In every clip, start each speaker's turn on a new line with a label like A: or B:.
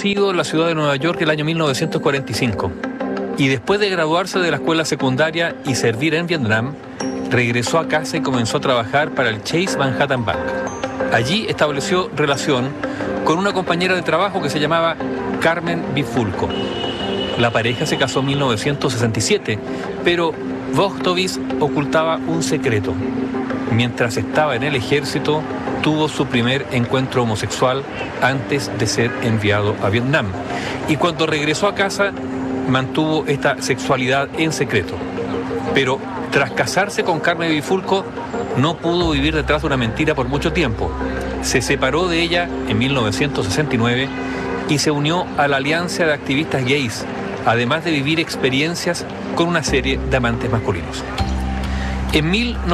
A: nacido en la ciudad de Nueva York el año 1945 y después de graduarse de la escuela secundaria y servir en Vietnam, regresó a casa y comenzó a trabajar para el Chase Manhattan Bank. Allí estableció relación con una compañera de trabajo que se llamaba Carmen Bifulco. La pareja se casó en 1967, pero Vojtovich ocultaba un secreto. Mientras estaba en el ejército, tuvo su primer encuentro homosexual antes de ser enviado a Vietnam. Y cuando regresó a casa, mantuvo esta sexualidad en secreto. Pero tras casarse con Carmen Bifulco, no pudo vivir detrás de una mentira por mucho tiempo. Se separó de ella en 1969 y se unió a la Alianza de Activistas Gays, además de vivir experiencias con una serie de amantes masculinos. En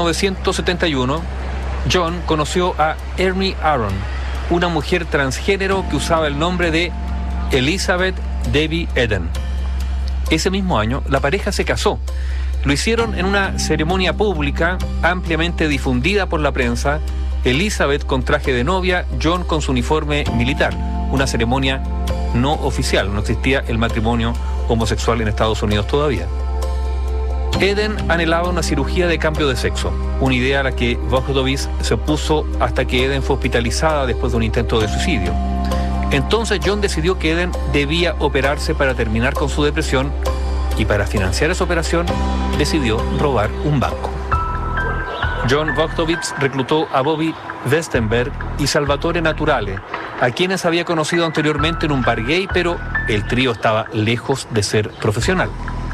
A: 1971, John conoció a Ernie Aron, una mujer transgénero que usaba el nombre de Elizabeth Debbie Eden. Ese mismo año, la pareja se casó. Lo hicieron en una ceremonia pública ampliamente difundida por la prensa, Elizabeth con traje de novia, John con su uniforme militar, una ceremonia no oficial, no existía el matrimonio homosexual en Estados Unidos todavía. Eden anhelaba una cirugía de cambio de sexo, una idea a la que Vojtovich se opuso hasta que Eden fue hospitalizada después de un intento de suicidio. Entonces John decidió que Eden debía operarse para terminar con su depresión y para financiar esa operación decidió robar un banco. John Vojtovich reclutó a Bobby Westenberg y Salvatore Naturale, a quienes había conocido anteriormente en un bar gay, pero el trío estaba lejos de ser profesional.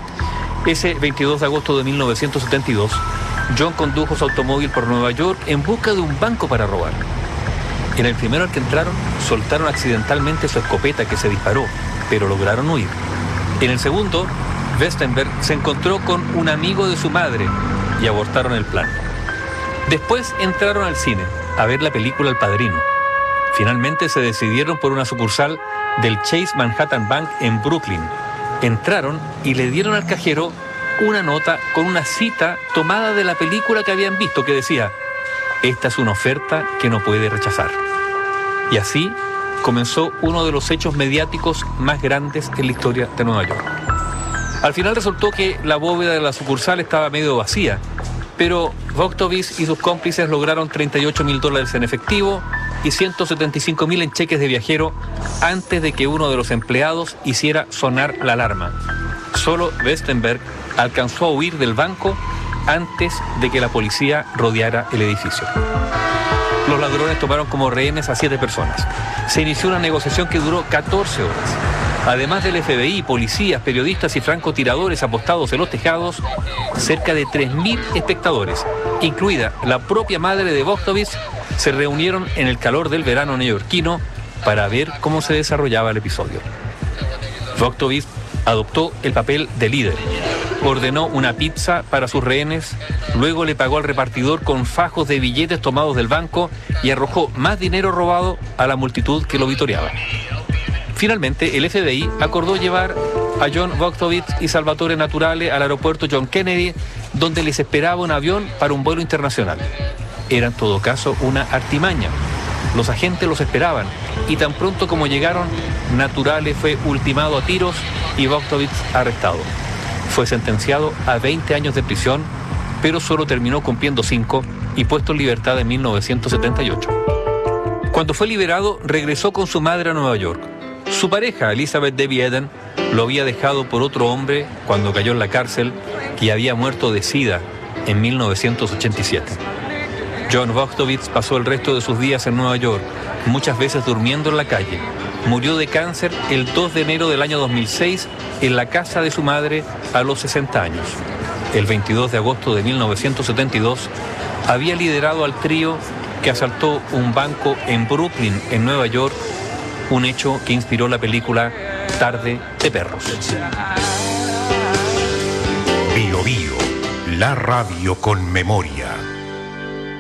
A: Ese 22 de agosto de 1972, John condujo su automóvil por Nueva York en busca de un banco para robar. En el primero al que entraron, soltaron accidentalmente su escopeta que se disparó, pero lograron huir. En el segundo, Westenberg se encontró con un amigo de su madre y abortaron el plan. Después entraron al cine a ver la película El Padrino. Finalmente se decidieron por una sucursal del Chase Manhattan Bank en Brooklyn. Entraron y le dieron al cajero una nota con una cita tomada de la película que habían visto que decía: "Esta es una oferta que no puede rechazar". Y así comenzó uno de los hechos mediáticos más grandes en la historia de Nueva York. Al final resultó que la bóveda de la sucursal estaba medio vacía, pero Vojtovich y sus cómplices lograron $38.000 en efectivo y $175.000 en cheques de viajero antes de que uno de los empleados hiciera sonar la alarma. Solo Westenberg alcanzó a huir del banco antes de que la policía rodeara el edificio. Los ladrones tomaron como rehenes a 7 personas. Se inició una negociación que duró 14 horas. Además del FBI, policías, periodistas y francotiradores apostados en los tejados, cerca de 3.000 espectadores, incluida la propia madre de Vojtovich, se reunieron en el calor del verano neoyorquino para ver cómo se desarrollaba el episodio. Vojtovich adoptó el papel de líder, ordenó una pizza para sus rehenes, luego le pagó al repartidor con fajos de billetes tomados del banco y arrojó más dinero robado a la multitud que lo vitoreaba. Finalmente, el FBI acordó llevar a John Vojtovich y Salvatore Naturale al aeropuerto John Kennedy, donde les esperaba un avión para un vuelo internacional. Era en todo caso una artimaña. Los agentes los esperaban y tan pronto como llegaron, Naturale fue ultimado a tiros y Vojtovich arrestado. Fue sentenciado a 20 años de prisión, pero solo terminó cumpliendo 5 y puesto en libertad en 1978. Cuando fue liberado, regresó con su madre a Nueva York. Su pareja, Elizabeth Debbie Eden, lo había dejado por otro hombre cuando cayó en la cárcel y había muerto de SIDA en 1987. John Vojtovich pasó el resto de sus días en Nueva York, muchas veces durmiendo en la calle. Murió de cáncer el 2 de enero del año 2006 en la casa de su madre a los 60 años. El 22 de agosto de 1972 había liderado al trío que asaltó un banco en Brooklyn, en Nueva York, un hecho que inspiró la película Tarde de Perros.
B: Bio Bio, la radio con memoria.